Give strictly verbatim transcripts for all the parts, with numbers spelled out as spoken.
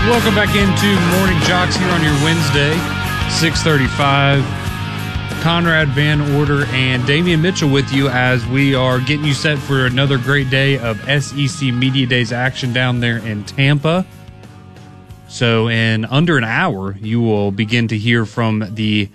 Welcome back into Morning Jocks here on your Wednesday, six thirty-five. Conrad Van Order and Damian Mitchell with you as we are getting you set for another great day of S E C Media Days action down there in Tampa. So in under an hour, you will begin to hear from the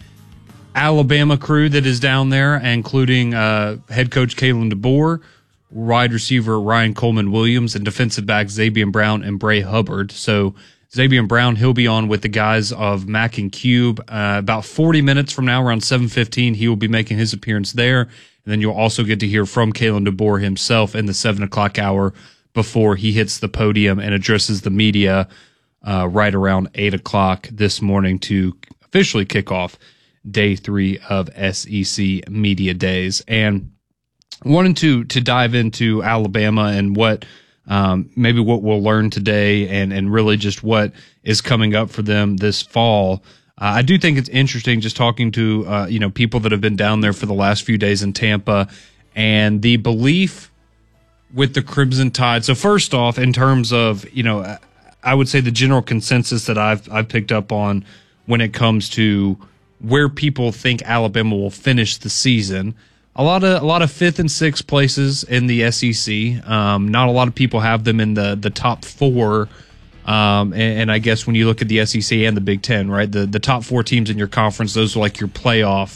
Alabama crew that is down there, including uh, head coach Kalen DeBoer, wide receiver Ryan Coleman-Williams, and defensive backs Xavier Brown and Bray Hubbard. So Xavier Brown, he'll be on with the guys of Mac and Cube. Uh, about forty minutes from now, around seven fifteen, he will be making his appearance there. And then you'll also get to hear from Kalen DeBoer himself in the seven o'clock hour before he hits the podium and addresses the media uh, right around eight o'clock this morning to officially kick off day three of S E C Media Days. And wanted to to dive into Alabama and what um, maybe what we'll learn today and, and really just what is coming up for them this fall. Uh, I do think it's interesting just talking to uh, you know people that have been down there for the last few days in Tampa and the belief with the Crimson Tide. So first off, in terms of, you know, I would say the general consensus that I've I've picked up on when it comes to where people think Alabama will finish the season. A lot of a lot of fifth and sixth places in the S E C. Um, not a lot of people have them in the the top four. Um, and, and I guess when you look at the S E C and the Big Ten, right, the the top four teams in your conference, those are like your playoff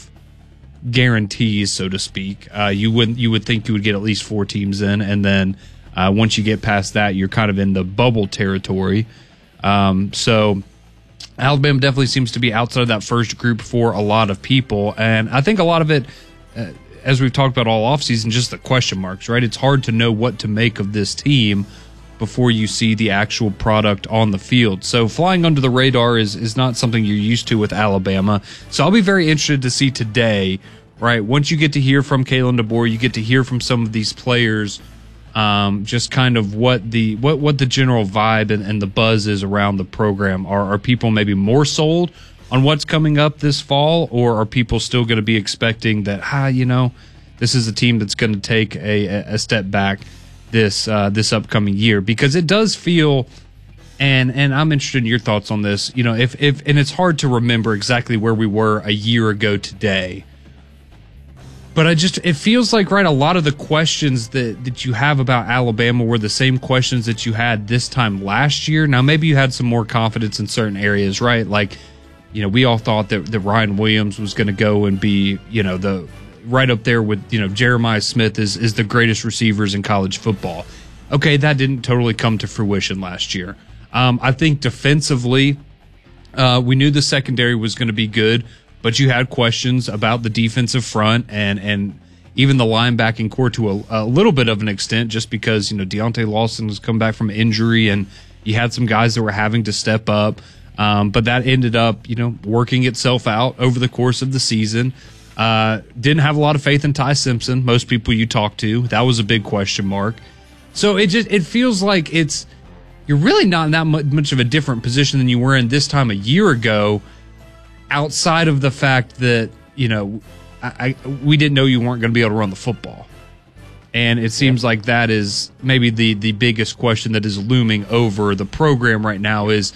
guarantees, so to speak. Uh, you would you would think you would get at least four teams in, and then uh, once you get past that, you're kind of in the bubble territory. Um, so Alabama definitely seems to be outside of that first group for a lot of people, and I think a lot of it. Uh, as we've talked about all offseason, just the question marks, right? It's hard to know what to make of this team before you see the actual product on the field. So flying under the radar is, is not something you're used to with Alabama. So I'll be very interested to see today, right? Once you get to hear from Kalen DeBoer, you get to hear from some of these players, um, just kind of what the what what the general vibe and, and the buzz is around the program. Are, are people maybe more sold on what's coming up this fall, or are people still going to be expecting that, ah, you know, this is a team that's going to take a, a step back this uh, this upcoming year? Because it does feel, and and I'm interested in your thoughts on this, you know, if if and it's hard to remember exactly where we were a year ago today, but I just, it feels like, right, a lot of the questions that, that you have about Alabama were the same questions that you had this time last year. Now, maybe you had some more confidence in certain areas, right? Like, you know, we all thought that, that Ryan Williams was going to go and be, you know, the right up there with, you know, Jeremiah Smith is, is the greatest receivers in college football. Okay, that didn't totally come to fruition last year. Um, I think defensively, uh, we knew the secondary was going to be good, but you had questions about the defensive front and and even the linebacking core to a, a little bit of an extent, just because, you know, Deontay Lawson has come back from injury and you had some guys that were having to step up. Um, but that ended up, you know, working itself out over the course of the season. Uh, didn't have a lot of faith in Ty Simpson. Most people you talk to, that was a big question mark. So it just, it feels like it's, you're really not in that much of a different position than you were in this time a year ago, outside of the fact that, you know, I, I we didn't know you weren't going to be able to run the football. And it seems like that is maybe the, the biggest question that is looming over the program right now is,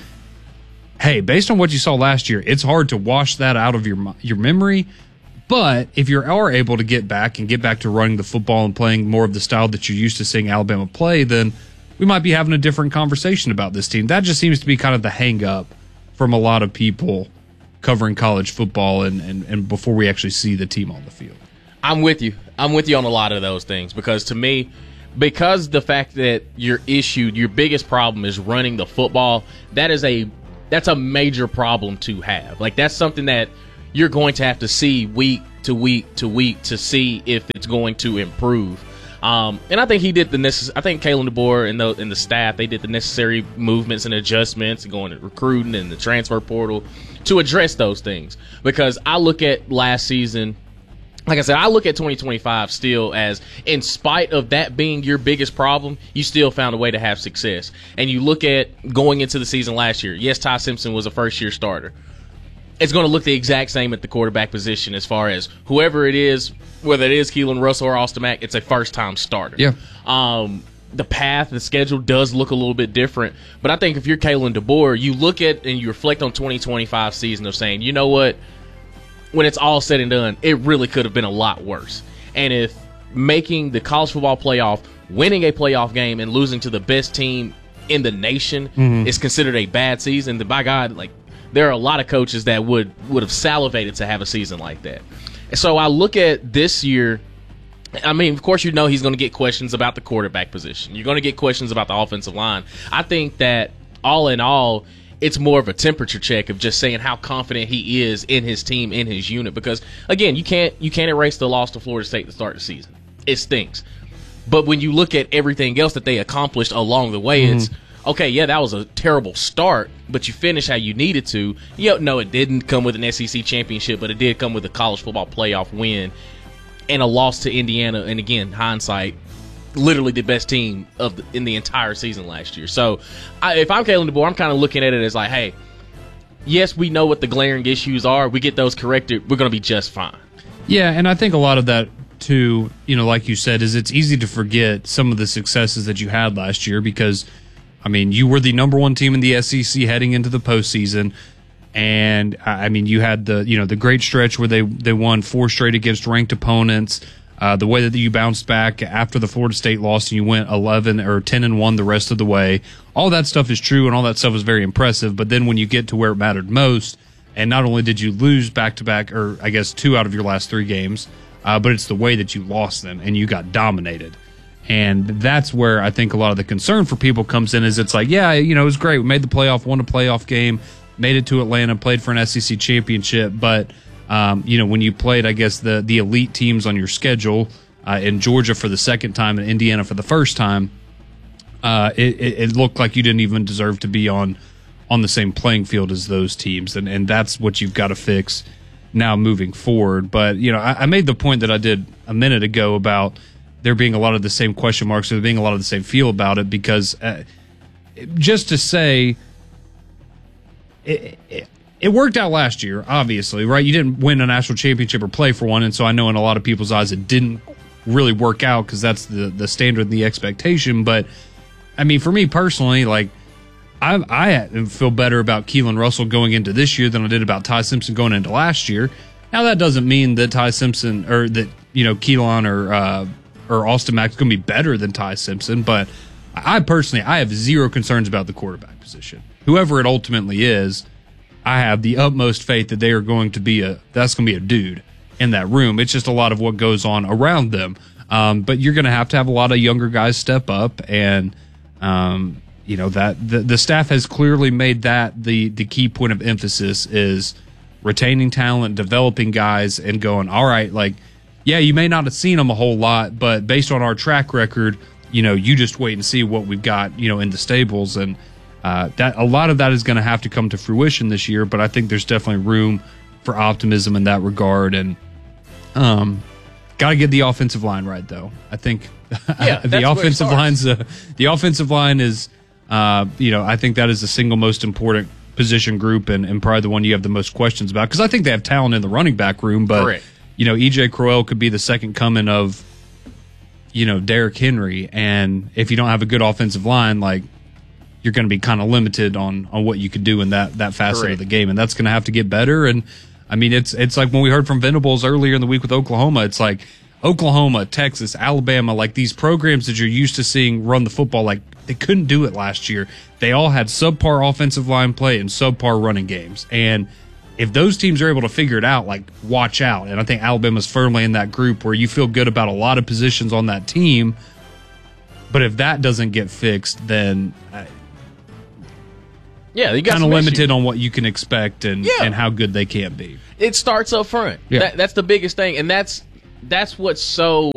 hey, based on what you saw last year, it's hard to wash that out of your your memory. But if you are able to get back and get back to running the football and playing more of the style that you're used to seeing Alabama play, then we might be having a different conversation about this team. That just seems to be kind of the hang-up from a lot of people covering college football and, and, and before we actually see the team on the field. I'm with you. I'm with you on a lot of those things because to me, because the fact that your issue, your biggest problem is running the football, that is a that's a major problem to have. Like, that's something that you're going to have to see week to week to week to see if it's going to improve. Um, and I think he did the necessary. I think Kalen DeBoer and the and the staff, they did the necessary movements and adjustments and going to recruiting and the transfer portal to address those things. Because I look at last season, like I said, I look at twenty twenty-five still as, in spite of that being your biggest problem, you still found a way to have success. And you look at going into the season last year, yes, Ty Simpson was a first-year starter. It's going to look the exact same at the quarterback position as far as whoever it is, whether it is Keelan Russell or Austin Mack, it's a first-time starter. Yeah. Um, the path, the schedule does look a little bit different. But I think if you're Kalen DeBoer, you look at and you reflect on twenty twenty-five season of saying, you know what, when it's all said and done, it really could have been a lot worse. And if making the college football playoff, winning a playoff game, and losing to the best team in the nation mm-hmm. is considered a bad season, then by God, like, there are a lot of coaches that would, would have salivated to have a season like that. And so I look at this year. I mean, of course, you know he's going to get questions about the quarterback position. You're going to get questions about the offensive line. I think that all in all, it's more of a temperature check of just saying how confident he is in his team, in his unit. Because, again, you can't you can't erase the loss to Florida State to start the season. It stinks. But when you look at everything else that they accomplished along the way, mm-hmm. it's, okay, yeah, that was a terrible start, but you finished how you needed to. You know, no, it didn't come with an S E C championship, but it did come with a college football playoff win. And a loss to Indiana, and again, hindsight, literally the best team of the, in the entire season last year. So, I, if I'm Kalen DeBoer, I'm kind of looking at it as like, hey, yes, we know what the glaring issues are. We get those corrected, we're going to be just fine. Yeah, and I think a lot of that, too, you know, like you said, is it's easy to forget some of the successes that you had last year because, I mean, you were the number one team in the S E C heading into the postseason. And I mean, you had the you know the great stretch where they, they won four straight against ranked opponents. Uh, the way that you bounced back after the Florida State loss and you went eleven or ten and one the rest of the way, all that stuff is true and all that stuff is very impressive. But then when you get to where it mattered most, and not only did you lose back to back, or I guess two out of your last three games, uh, but it's the way that you lost them and you got dominated. And that's where I think a lot of the concern for people comes in. Is it's like, yeah, you know, it was great. We made the playoff, won a playoff game. Made it to Atlanta, played for an S E C championship, but um, you know when you played, I guess the the elite teams on your schedule uh, in Georgia for the second time and Indiana for the first time, uh, it, it looked like you didn't even deserve to be on on the same playing field as those teams, and and that's what you've got to fix now moving forward. But you know, I, I made the point that I did a minute ago about there being a lot of the same question marks, or there being a lot of the same feel about it, because uh, just to say. It, it, it worked out last year, obviously, right? You didn't win a national championship or play for one, and so I know in a lot of people's eyes it didn't really work out because that's the, the standard, the expectation. But, I mean, for me personally, like, I, I feel better about Keelan Russell going into this year than I did about Ty Simpson going into last year. Now, that doesn't mean that Ty Simpson, or that, you know, Keelan or, uh, or Austin Mack is going to be better than Ty Simpson, but I personally, I have zero concerns about the quarterback position. Whoever it ultimately is, I have the utmost faith that they are going to be a, that's going to be a dude in that room. It's just a lot of what goes on around them. Um, but you're going to have to have a lot of younger guys step up, and, um, you know, that the, the staff has clearly made that the, the key point of emphasis is retaining talent, developing guys, and going, all right, like, yeah, you may not have seen them a whole lot, but based on our track record, you know, you just wait and see what we've got, you know, in the stables. And, Uh, that a lot of that is going to have to come to fruition this year, but I think there's definitely room for optimism in that regard. And um, got to get the offensive line right, though. I think yeah, the offensive line's uh, the offensive line is, uh, you know, I think that is the single most important position group, and, and probably the one you have the most questions about, because I think they have talent in the running back room, but Correct. you know, E J Crowell could be the second coming of, you know, Derrick Henry, and if you don't have a good offensive line, like, you're going to be kind of limited on, on what you could do in that, that facet Correct. of the game. And that's going to have to get better. And I mean, it's, it's like when we heard from Venables earlier in the week with Oklahoma, it's like Oklahoma, Texas, Alabama, like these programs that you're used to seeing run the football, like they couldn't do it last year. They all had subpar offensive line play and subpar running games. And if those teams are able to figure it out, like, watch out. And I think Alabama's firmly in that group where you feel good about a lot of positions on that team. But if that doesn't get fixed, then uh, yeah, you got kind of some limited issues. on what you can expect and, Yeah. and how good they can be. It starts up front. Yeah. That, that's the biggest thing, and that's that's what's so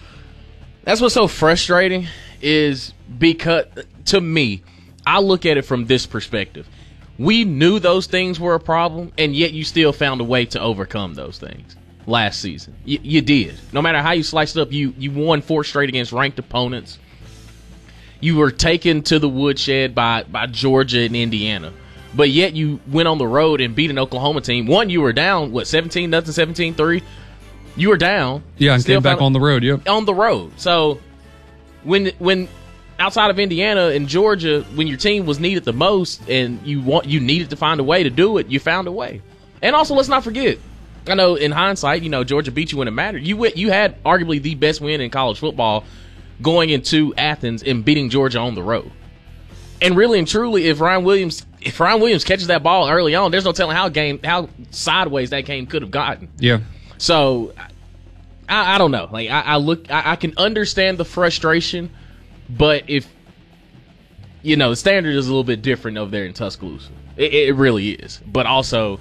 that's what's so frustrating is because to me, I look at it from this perspective. We knew those things were a problem, and yet you still found a way to overcome those things last season. Y- you did. No matter how you sliced it up, you you won four straight against ranked opponents. You were taken to the woodshed by, by Georgia and Indiana. But yet you went on the road and beat an Oklahoma team. One, you were down, what, seventeen nothing, seventeen three? You were down. Yeah, and Still came back found- on the road, yep. On the road. So when when outside of Indiana and Georgia, when your team was needed the most and you want you needed to find a way to do it, you found a way. And also, let's not forget, I know in hindsight, you know, Georgia beat you when it mattered. You went, you had arguably the best win in college football going into Athens and beating Georgia on the road. And really and truly, if Ryan Williams if Ryan Williams catches that ball early on, there's no telling how game how sideways that game could have gotten. Yeah. So I, I don't know. Like I, I look, I, I can understand the frustration, but if you know, the standard is a little bit different over there in Tuscaloosa. It, it really is. But also,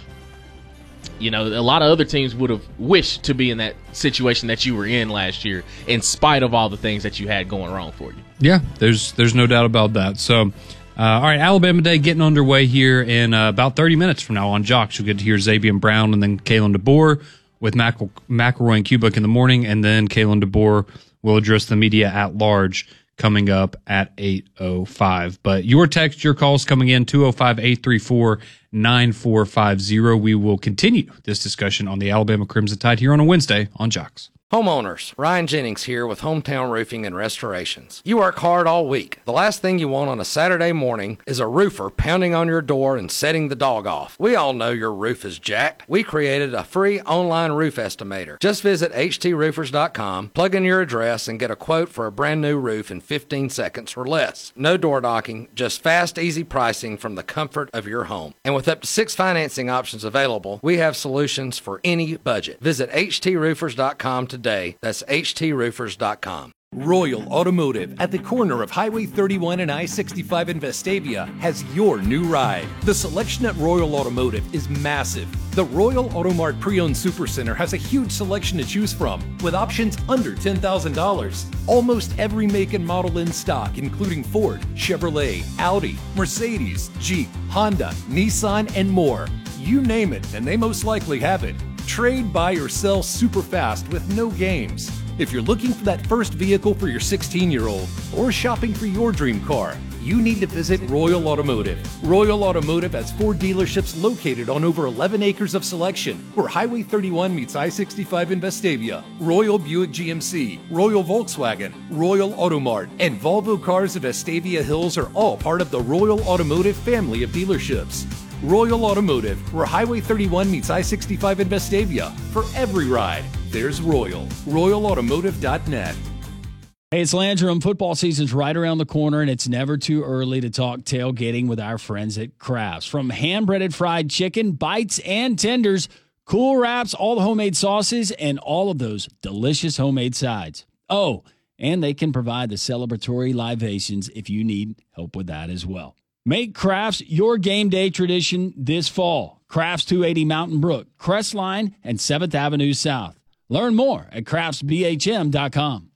you know, a lot of other teams would have wished to be in that situation that you were in last year, in spite of all the things that you had going wrong for you. Yeah, there's there's no doubt about that. So, uh, all right, Alabama Day getting underway here in uh, about thirty minutes from now on Jocks. You'll get to hear Xavier Brown and then Kalen DeBoer with Mac- McElroy and Kubik in the morning, and then Kalen DeBoer will address the media at large coming up at eight oh five. But your text, your calls coming in, two oh five, eight three four, nine four five oh. We will continue this discussion on the Alabama Crimson Tide here on a Wednesday on Jocks. Homeowners, Ryan Jennings here with Hometown Roofing and Restorations. You work hard all week. The last thing you want on a Saturday morning is a roofer pounding on your door and setting the dog off. We all know your roof is jacked. We created a free online roof estimator. Just visit h t roofers dot com, plug in your address, and get a quote for a brand new roof in fifteen seconds or less. No door knocking, just fast, easy pricing from the comfort of your home. And with up to six financing options available, we have solutions for any budget. Visit h t roofers dot com today. That's h t roofers dot com. Royal Automotive at the corner of Highway thirty-one and I sixty-five in Vestavia has your new ride. The selection at Royal Automotive is massive. The Royal Automart Pre-Owned Supercenter has a huge selection to choose from, with options under ten thousand dollars. Almost every make and model in stock, including Ford, Chevrolet, Audi, Mercedes, Jeep, Honda, Nissan, and more. You name it, and they most likely have it. Trade, buy, or sell super fast with no games. If you're looking for that first vehicle for your sixteen-year-old or shopping for your dream car, you need to visit Royal Automotive. Royal Automotive has four dealerships located on over eleven acres of selection, where Highway thirty-one meets I sixty-five in Vestavia. Royal Buick G M C, Royal Volkswagen, Royal Automart, and Volvo Cars of Vestavia Hills are all part of the Royal Automotive family of dealerships. Royal Automotive, where Highway thirty-one meets I sixty-five in Vestavia. For every ride, there's Royal. Royal Automotive dot net. Hey, it's Landrum. Football season's right around the corner, and it's never too early to talk tailgating with our friends at Crafts. From hand-breaded fried chicken, bites, and tenders, cool wraps, all the homemade sauces, and all of those delicious homemade sides. Oh, and they can provide the celebratory libations if you need help with that as well. Make Crafts your game day tradition this fall. Crafts two eighty Mountain Brook, Crestline, and seventh Avenue South. Learn more at crafts b h m dot com.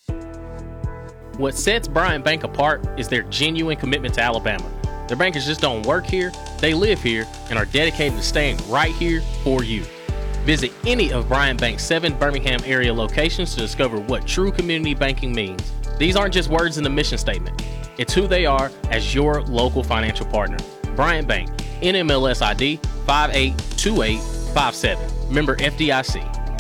What sets Bryant Bank apart is their genuine commitment to Alabama. Their bankers just don't work here, they live here, and are dedicated to staying right here for you. Visit any of Bryant Bank's seven Birmingham area locations to discover what true community banking means. These aren't just words in the mission statement. It's who they are as your local financial partner. Bryant Bank, N M L S I D five eight two eight five seven. Member F D I C.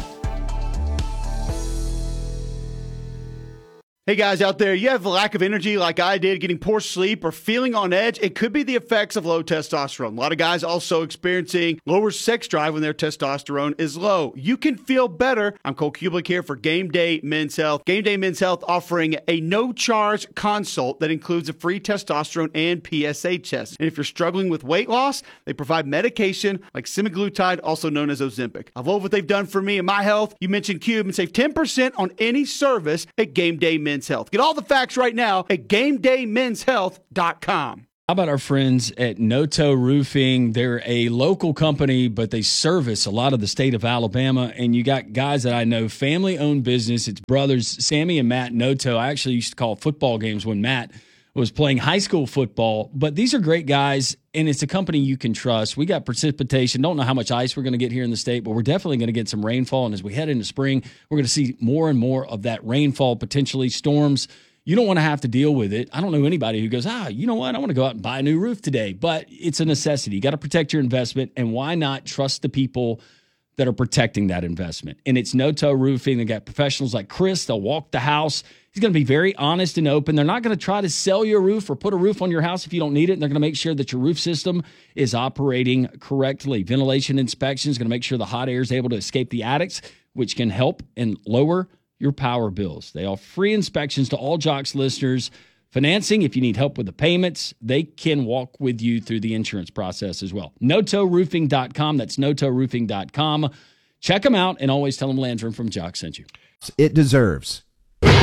Hey guys out there, you have a lack of energy like I did, getting poor sleep or feeling on edge? It could be the effects of low testosterone. A lot of guys also experiencing lower sex drive when their testosterone is low. You can feel better. I'm Cole Kublik here for Game Day Men's Health. Game Day Men's Health offering a no-charge consult that includes a free testosterone and P S A test. And if you're struggling with weight loss, they provide medication like semaglutide, also known as Ozempic. I love what they've done for me and my health. You mentioned Cube and save ten percent on any service at Game Day Men's Health. Get all the facts right now at game day men's health dot com. How about our friends at Noto Roofing? They're a local company, but they service a lot of the state of Alabama. And you got guys that I know, family-owned business. It's brothers, Sammy and Matt Noto. I actually used to call football games when Matt was playing high school football. But these are great guys, and it's a company you can trust. We got precipitation. Don't know how much ice we're going to get here in the state, but we're definitely going to get some rainfall. And as we head into spring, we're going to see more and more of that rainfall, potentially storms. You don't want to have to deal with it. I don't know anybody who goes, ah, you know what? I want to go out and buy a new roof today. But it's a necessity. You got to protect your investment, and why not trust the people that are protecting that investment? And it's Noto Roofing. They got professionals like Chris. They'll walk the house. He's going to be very honest and open. They're not going to try to sell you a roof or put a roof on your house if you don't need it. And they're going to make sure that your roof system is operating correctly. Ventilation inspection is going to make sure the hot air is able to escape the attics, which can help and lower your power bills. They offer free inspections to all Jocks listeners. Financing, if you need help with the payments, they can walk with you through the insurance process as well. Noto Roofing dot com. That's Noto Roofing dot com. Check them out and always tell them Landrum from Jocks sent you. It deserves.